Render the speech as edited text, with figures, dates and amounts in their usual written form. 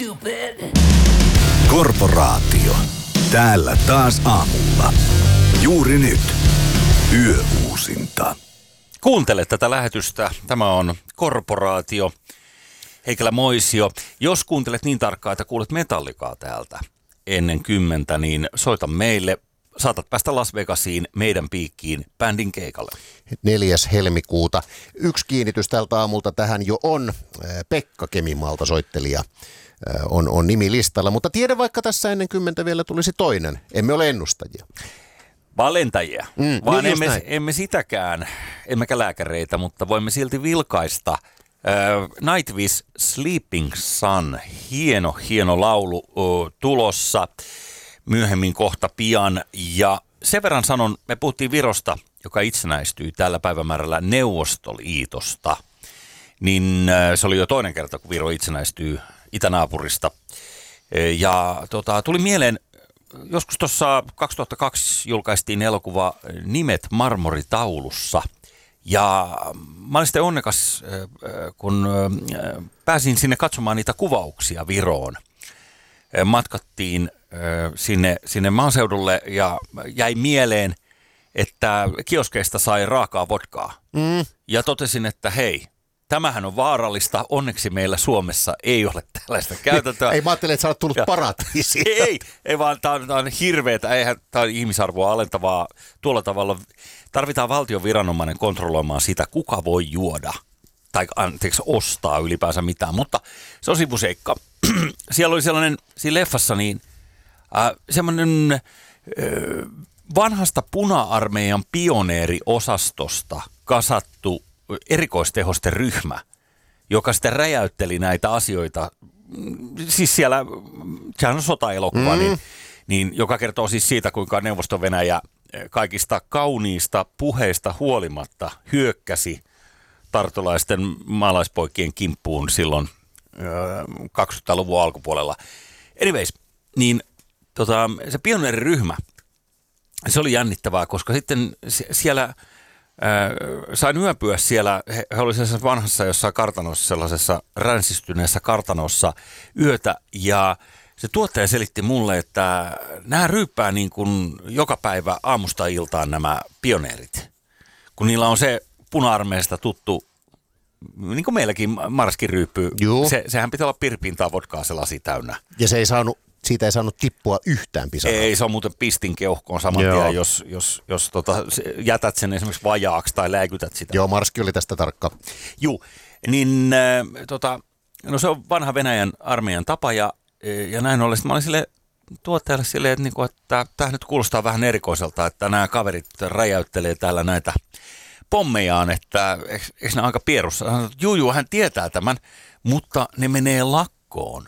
Korporaatio. Täällä taas aamulla. Juuri nyt. Yöuusinta. Kuuntele tätä lähetystä. Tämä on Korporaatio. Heikelä Moisio. Jos kuuntelet niin tarkkaan, että kuulet Metallicaa täältä ennen 10, niin soita meille. Saatat päästä Las Vegasiin meidän piikkiin bändin keikalle. 4. helmikuuta. Yksi kiinnitys tältä aamulta tähän jo on. Pekka Kemimaalta soittelija on nimilistalla, mutta tiedä vaikka tässä ennen 10 vielä tulisi toinen. Emme ole ennustajia. Valentajia, vaan niin emme sitäkään, emmekä lääkäreitä, mutta voimme silti vilkaista. Nightwish Sleeping Sun, hieno laulu tulossa myöhemmin kohta pian. Ja sen verran sanon, me puhuttiin Virosta, joka itsenäistyi tällä päivämäärällä Neuvostoliitosta. Niin se oli jo toinen kerta, kun Viro itsenäistyy itänaapurista. Ja tuli mieleen, joskus tuossa 2002 julkaistiin elokuva Nimet marmoritaulussa. Ja mä olin sitten onnekas, kun pääsin sinne katsomaan niitä kuvauksia Viroon. Matkattiin sinne maaseudulle ja jäi mieleen, että kioskeista sai raakaa vodkaa. Ja totesin, että hei, tämähän on vaarallista. Onneksi meillä Suomessa ei ole tällaista käytäntöä. Ei, mä ajattelin, että sä oot tullut paratiisiin. Ei vaan tämä on hirveetä. Eihän tämä on ihmisarvoa alentavaa. Tuolla tavalla tarvitaan valtion viranomainen kontrolloimaan sitä, kuka voi juoda tai ostaa ylipäänsä mitään. Mutta se on sivuseikka. Siellä oli sellainen, siinä leffassa niin semmoinen vanhasta puna-armeijan pioneeriosastosta kasattu erikoistehosten ryhmä, joka sitten räjäytteli näitä asioita. Siis siellä, sehän on sotaelokuva, niin joka kertoo siis siitä, kuinka Neuvosto-Venäjä kaikista kauniista puheista huolimatta hyökkäsi tartolaisten maalaispoikien kimppuun silloin 20-luvun alkupuolella. Anyways, niin se pioneeriryhmä, se oli jännittävää, koska sitten siellä sain yöpyä siellä, he olivat sellaisessa vanhassa jossain kartanossa, sellaisessa ränsistyneessä kartanossa yötä, ja se tuottaja selitti mulle, että nämä ryyppää niin kuin joka päivä aamusta iltaan nämä pioneerit, kun niillä on se puna-armeijasta tuttu, niin kuin meilläkin marskin ryyppy, sehän pitää olla pirpintaa vodkaa se lasi täynnä. Ja siitä ei saanut tippua yhtään pisaraa. Ei, se on muuten pistin keuhkoon saman tien, jos jätät sen esimerkiksi vajaaksi tai läikytät sitä. Joo, marski oli tästä tarkka. Juu, niin no se on vanha Venäjän armeijan tapa ja näin ollen. Mä olin sille tuottajalle silleen, että tämä nyt kuulostaa vähän erikoiselta, että nämä kaverit räjäyttelee täällä näitä pommejaan, että eikö ne aika pierussa? Hän tietää tämän, mutta ne menee lakkoon.